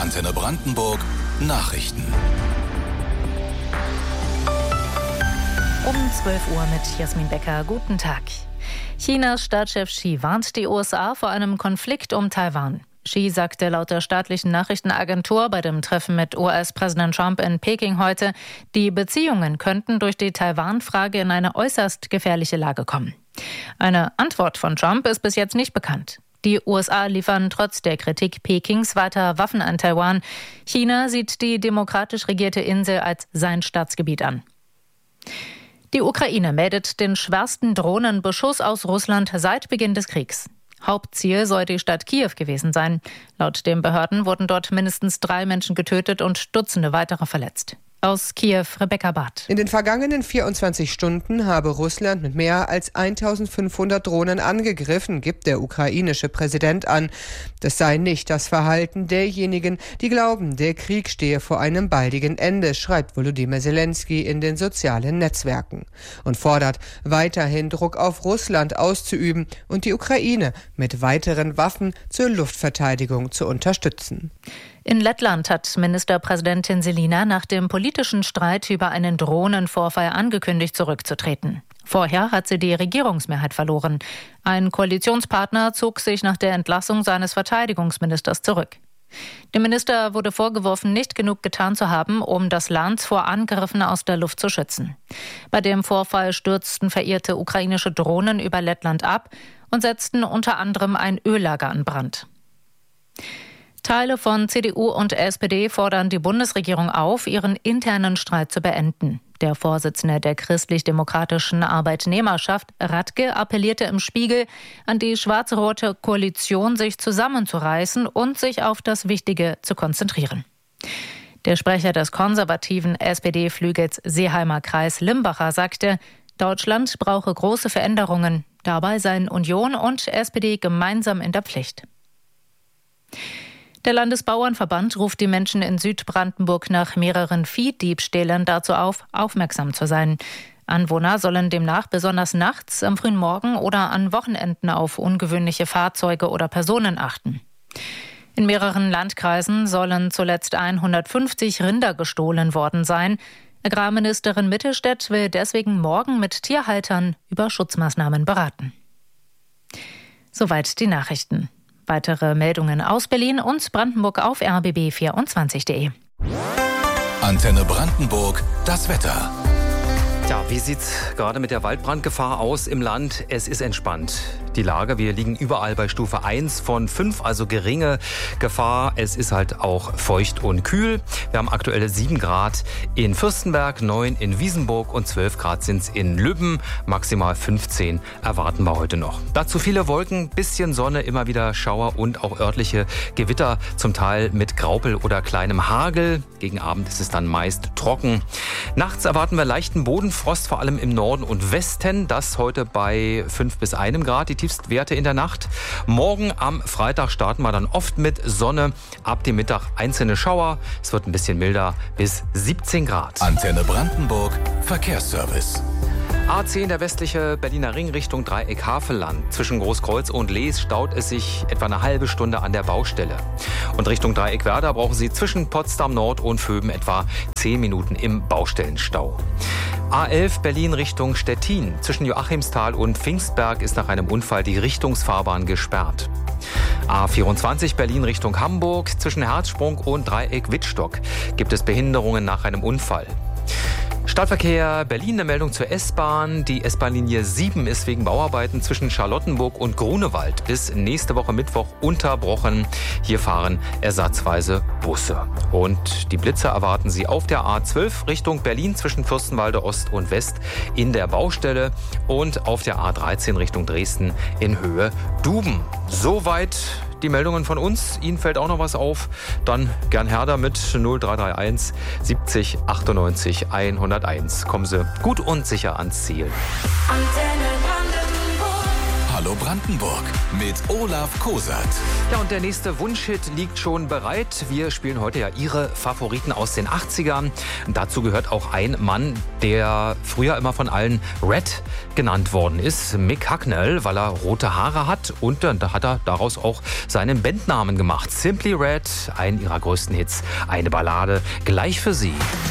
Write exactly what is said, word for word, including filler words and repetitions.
Antenne Brandenburg Nachrichten. Um zwölf Uhr mit Jasmin Becker. Guten Tag. Chinas Staatschef Xi warnt die U S A vor einem Konflikt um Taiwan. Xi sagte laut der staatlichen Nachrichtenagentur bei dem Treffen mit U S-Präsident Trump in Peking heute, die Beziehungen könnten durch die Taiwan-Frage in eine äußerst gefährliche Lage kommen. Eine Antwort von Trump ist bis jetzt nicht bekannt. Die U S A liefern trotz der Kritik Pekings weiter Waffen an Taiwan. China sieht die demokratisch regierte Insel als sein Staatsgebiet an. Die Ukraine meldet den schwersten Drohnenbeschuss aus Russland seit Beginn des Kriegs. Hauptziel soll die Stadt Kiew gewesen sein. Laut den Behörden wurden dort mindestens drei Menschen getötet und Dutzende weitere verletzt. Aus Kiew, Rebecca Barth. In den vergangenen vierundzwanzig Stunden habe Russland mit mehr als eintausendfünfhundert Drohnen angegriffen, gibt der ukrainische Präsident an. Das sei nicht das Verhalten derjenigen, die glauben, der Krieg stehe vor einem baldigen Ende, schreibt Volodymyr Zelensky in den sozialen Netzwerken und fordert, weiterhin Druck auf Russland auszuüben und die Ukraine mit weiteren Waffen zur Luftverteidigung zu unterstützen. In Lettland hat Ministerpräsidentin Selina nach dem politischen Streit über einen Drohnenvorfall angekündigt, zurückzutreten. Vorher hat sie die Regierungsmehrheit verloren. Ein Koalitionspartner zog sich nach der Entlassung seines Verteidigungsministers zurück. Dem Minister wurde vorgeworfen, nicht genug getan zu haben, um das Land vor Angriffen aus der Luft zu schützen. Bei dem Vorfall stürzten verirrte ukrainische Drohnen über Lettland ab und setzten unter anderem ein Öllager in Brand. Teile von C D U und S P D fordern die Bundesregierung auf, ihren internen Streit zu beenden. Der Vorsitzende der christlich-demokratischen Arbeitnehmerschaft, Radke, appellierte im Spiegel an die schwarz-rote Koalition, sich zusammenzureißen und sich auf das Wichtige zu konzentrieren. Der Sprecher des konservativen S P D-Flügels Seeheimer Kreis Limbacher sagte, Deutschland brauche große Veränderungen. Dabei seien Union und S P D gemeinsam in der Pflicht. Der Landesbauernverband ruft die Menschen in Südbrandenburg nach mehreren Viehdiebstählen dazu auf, aufmerksam zu sein. Anwohner sollen demnach besonders nachts, am frühen Morgen oder an Wochenenden auf ungewöhnliche Fahrzeuge oder Personen achten. In mehreren Landkreisen sollen zuletzt hundertfünfzig Rinder gestohlen worden sein. Agrarministerin Mittelstädt will deswegen morgen mit Tierhaltern über Schutzmaßnahmen beraten. Soweit die Nachrichten. Weitere Meldungen aus Berlin und Brandenburg auf r b b vierundzwanzig punkt de. Antenne Brandenburg, das Wetter. Ja, wie sieht's gerade mit der Waldbrandgefahr aus im Land? Es ist entspannt. Die Lage, wir liegen überall bei Stufe eins von fünf, also geringe Gefahr. Es ist halt auch feucht und kühl. Wir haben aktuell sieben Grad in Fürstenberg, neun in Wiesenburg und zwölf Grad sind es in Lübben. Maximal fünfzehn erwarten wir heute noch. Dazu viele Wolken, bisschen Sonne, immer wieder Schauer und auch örtliche Gewitter, zum Teil mit Graupel oder kleinem Hagel. Gegen Abend ist es dann meist trocken. Nachts erwarten wir leichten Bodenfrost, vor allem im Norden und Westen. Das heute bei fünf bis einem Grad. Die Tiefstwerte in der Nacht. Morgen am Freitag starten wir dann oft mit Sonne. Ab dem Mittag einzelne Schauer. Es wird ein bisschen milder bis siebzehn Grad. Antenne Brandenburg Verkehrsservice. A zehn, der westliche Berliner Ring Richtung Dreieck Havelland. Zwischen Großkreuz und Lees staut es sich etwa eine halbe Stunde an der Baustelle. Und Richtung Dreieck Werder brauchen Sie zwischen Potsdam Nord und Vöben etwa zehn Minuten im Baustellenstau. A elf Berlin Richtung Stettin. Zwischen Joachimsthal und Pfingstberg ist nach einem Unfall die Richtungsfahrbahn gesperrt. A vierundzwanzig Berlin Richtung Hamburg. Zwischen Herzsprung und Dreieck Wittstock gibt es Behinderungen nach einem Unfall. Stadtverkehr Berlin, eine Meldung zur S-Bahn. Die S-Bahn-Linie sieben ist wegen Bauarbeiten zwischen Charlottenburg und Grunewald bis nächste Woche Mittwoch unterbrochen. Hier fahren ersatzweise Busse. Und die Blitze erwarten Sie auf der A zwölf Richtung Berlin zwischen Fürstenwalde Ost und West in der Baustelle und auf der A dreizehn Richtung Dresden in Höhe Duben. Soweit die Meldungen von uns. Ihnen fällt auch noch was auf? Dann gern her mit null drei drei eins siebzig achtundneunzig hunderteins. Kommen Sie gut und sicher ans Ziel. Hallo Brandenburg mit Olaf Kosat. Ja, und der nächste Wunschhit liegt schon bereit. Wir spielen heute ja Ihre Favoriten aus den achtzigern. Dazu gehört auch ein Mann, der früher immer von allen Red genannt worden ist. Mick Hucknall, weil er rote Haare hat. Und dann hat er daraus auch seinen Bandnamen gemacht. Simply Red, einen ihrer größten Hits. Eine Ballade gleich für Sie.